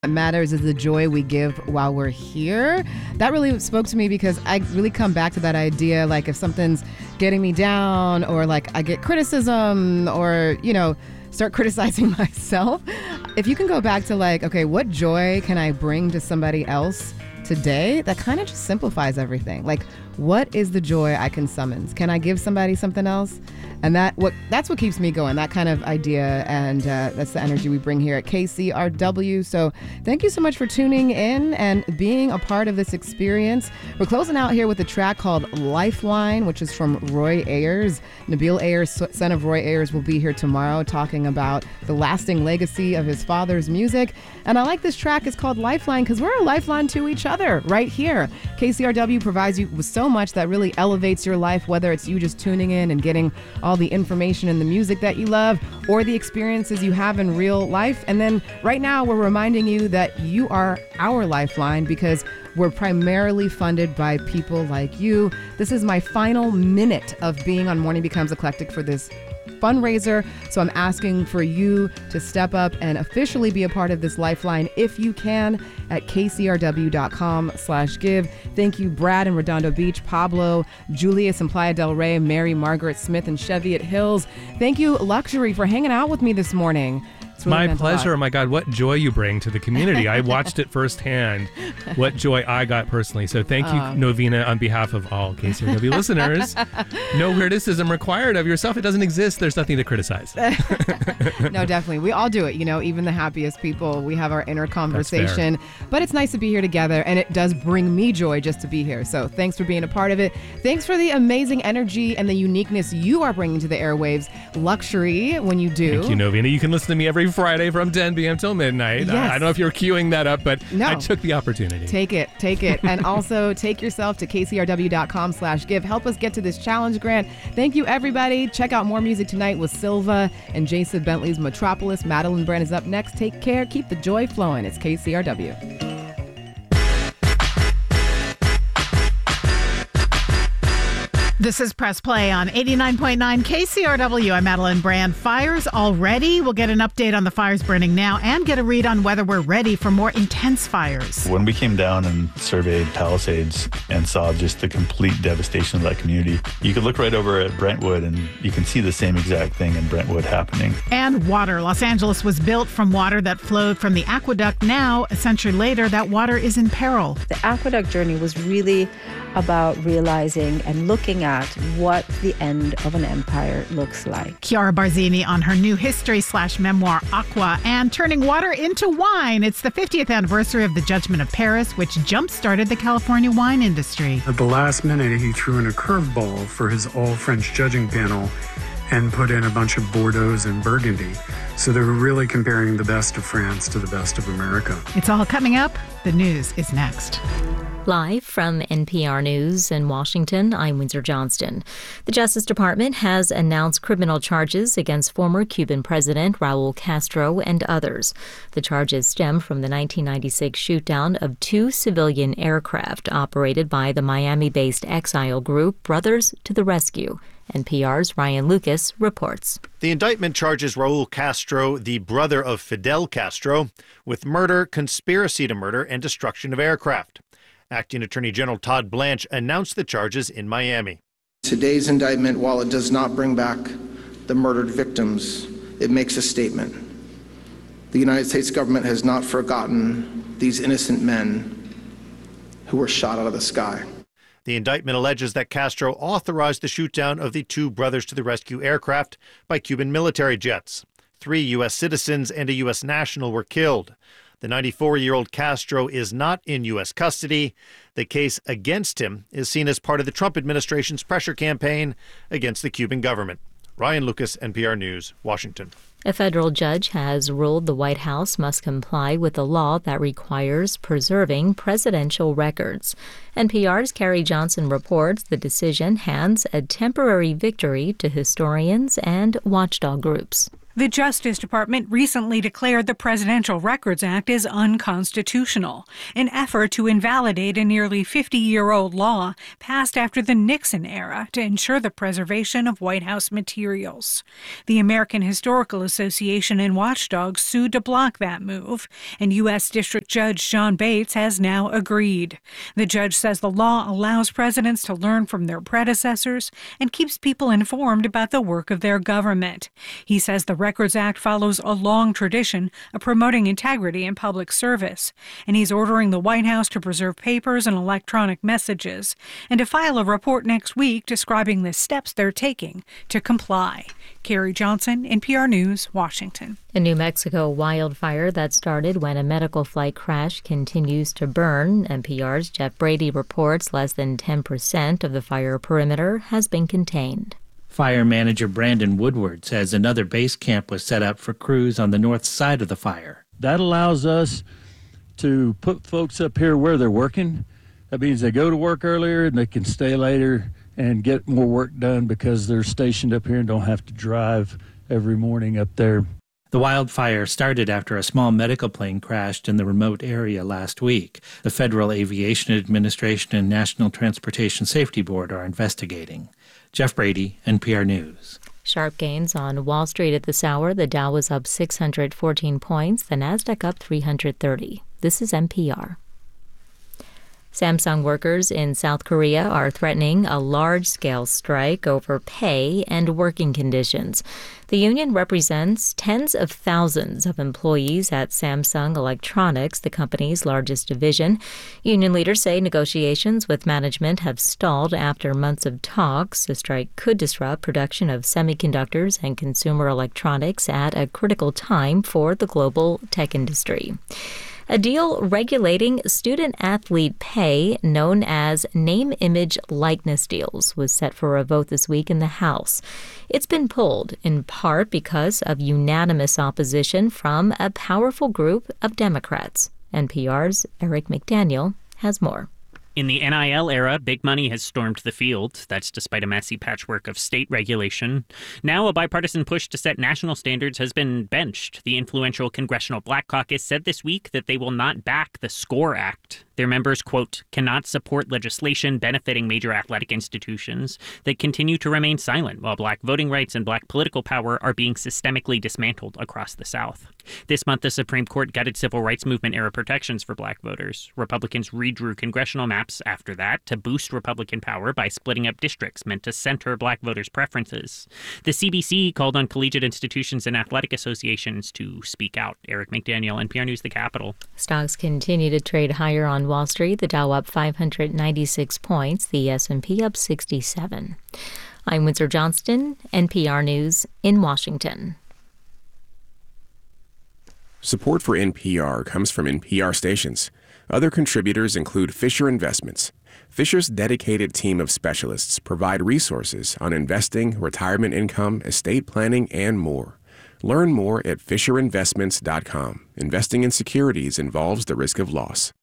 What matters is the joy we give while we're here. That really spoke to me because I really come back to that idea, like if something's getting me down or like I get criticism or, start criticizing myself. If you can go back to like, okay, what joy can I bring to somebody else today? That kind of just simplifies everything. Like, what is the joy I can summons? Can I give somebody something else? And that's what keeps me going, that kind of idea. And that's the energy we bring here at KCRW. So thank you so much for tuning in and being a part of this experience. We're closing out here with a track called Lifeline, which is from Roy Ayers. Nabil Ayers, son of Roy Ayers, will be here tomorrow talking about the lasting legacy of his father's music. And I like this track. It's called Lifeline because we're a lifeline to each other right here. KCRW provides you with so much that really elevates your life, whether it's you just tuning in and getting all the information and the music that you love or the experiences you have in real life. And then right now we're reminding you that you are our lifeline because we're primarily funded by people like you. This is my final minute of being on Morning Becomes Eclectic for this fundraiser. So I'm asking for you to step up and officially be a part of this lifeline if you can at kcrw.com/give. Thank you, Brad in Redondo Beach, Pablo, Julius in Playa del Rey, Mary Margaret Smith and Cheviot Hills. Thank you, Luxury, for hanging out with me this morning. Really my pleasure. Oh my God, what joy you bring to the community. I watched it firsthand, what joy I got personally. So thank you, Novena, on behalf of all KCRW listeners. No criticism required of yourself. It doesn't exist. There's nothing to criticize. No, definitely. We all do it. Even the happiest people, we have our inner conversation. But it's nice to be here together, and it does bring me joy just to be here. So thanks for being a part of it. Thanks for the amazing energy and the uniqueness you are bringing to the airwaves. Luxury when you do. Thank you, Novena. You can listen to me every Friday from 10 p.m. till midnight. Yes. I don't know if you're queuing that up, but no. I took the opportunity. Take it. And also take yourself to kcrw.com/give. Help us get to this challenge grant. Thank you, everybody. Check out more music tonight with Silva and Jason Bentley's Metropolis. Madeline Brand is up next. Take care. Keep the joy flowing. It's KCRW. This is Press Play on 89.9 KCRW. I'm Madeline Brand. Fires already? We'll get an update on the fires burning now and get a read on whether we're ready for more intense fires. When we came down and surveyed Palisades and saw just the complete devastation of that community, you could look right over at Brentwood and you can see the same exact thing in Brentwood happening. And water. Los Angeles was built from water that flowed from the aqueduct. Now, a century later, that water is in peril. The aqueduct journey was really about realizing and looking at what the end of an empire looks like. Chiara Barzini on her new history/memoir, Aqua, and turning water into wine. It's the 50th anniversary of the Judgment of Paris, which jump-started the California wine industry. At the last minute, he threw in a curveball for his all-French judging panel and put in a bunch of Bordeaux's and Burgundy. So they were really comparing the best of France to the best of America. It's all coming up. The news is next. Live from NPR News in Washington, I'm Windsor Johnston. The Justice Department has announced criminal charges against former Cuban President Raul Castro and others. The charges stem from the 1996 shootdown of two civilian aircraft operated by the Miami-based exile group Brothers to the Rescue. NPR's Ryan Lucas reports. The indictment charges Raul Castro, the brother of Fidel Castro, with murder, conspiracy to murder, and destruction of aircraft. Acting Attorney General Todd Blanche announced the charges in Miami. Today's indictment, while it does not bring back the murdered victims, it makes a statement. The United States government has not forgotten these innocent men who were shot out of the sky. The indictment alleges that Castro authorized the shootdown of the two Brothers to the Rescue aircraft by Cuban military jets. 3 U.S. citizens and a U.S. national were killed. The 94-year-old Castro is not in U.S. custody. The case against him is seen as part of the Trump administration's pressure campaign against the Cuban government. Ryan Lucas, NPR News, Washington. A federal judge has ruled the White House must comply with a law that requires preserving presidential records. NPR's Carrie Johnson reports the decision hands a temporary victory to historians and watchdog groups. The Justice Department recently declared the Presidential Records Act is unconstitutional, an effort to invalidate a nearly 50-year-old law passed after the Nixon era to ensure the preservation of White House materials. The American Historical Association and watchdogs sued to block that move, and U.S. District Judge John Bates has now agreed. The judge says the law allows presidents to learn from their predecessors and keeps people informed about the work of their government. He says the Records Act follows a long tradition of promoting integrity in public service, and he's ordering the White House to preserve papers and electronic messages and to file a report next week describing the steps they're taking to comply. Carrie Johnson, NPR News, Washington. A New Mexico wildfire that started when a medical flight crashed continues to burn. NPR's Jeff Brady reports less than 10% of the fire perimeter has been contained. Fire manager Brandon Woodward says another base camp was set up for crews on the north side of the fire. That allows us to put folks up here where they're working. That means they go to work earlier and they can stay later and get more work done because they're stationed up here and don't have to drive every morning up there. The wildfire started after a small medical plane crashed in the remote area last week. The Federal Aviation Administration and National Transportation Safety Board are investigating. Jeff Brady, NPR News. Sharp gains on Wall Street at this hour. The Dow was up 614 points, the Nasdaq up 330. This is NPR. Samsung workers in South Korea are threatening a large-scale strike over pay and working conditions. The union represents tens of thousands of employees at Samsung Electronics, the company's largest division. Union leaders say negotiations with management have stalled after months of talks. The strike could disrupt production of semiconductors and consumer electronics at a critical time for the global tech industry. A deal regulating student-athlete pay, known as name, image, likeness deals, was set for a vote this week in the House. It's been pulled, in part because of unanimous opposition from a powerful group of Democrats. NPR's Eric McDaniel has more. In the NIL era, big money has stormed the field. That's despite a messy patchwork of state regulation. Now, a bipartisan push to set national standards has been benched. The influential Congressional Black Caucus said this week that they will not back the SCORE Act. Their members, quote, cannot support legislation benefiting major athletic institutions that continue to remain silent while black voting rights and black political power are being systemically dismantled across the South. This month, the Supreme Court gutted civil rights movement-era protections for black voters. Republicans redrew congressional maps after that to boost Republican power by splitting up districts meant to center black voters' preferences. The CBC called on collegiate institutions and athletic associations to speak out. Eric McDaniel, NPR News, the Capitol. Stocks continue to trade higher on Wall Street. The Dow up 596 points, the S&P up 67. I'm Windsor Johnston, NPR News in Washington. Support for NPR comes from NPR stations. Other contributors include Fisher Investments. Fisher's dedicated team of specialists provide resources on investing, retirement income, estate planning, and more. Learn more at FisherInvestments.com. Investing in securities involves the risk of loss.